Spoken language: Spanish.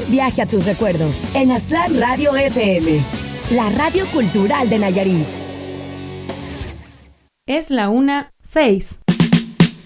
viaje a tus recuerdos en Aztlán Radio FM, la radio cultural de Nayarit. Es la 1:06.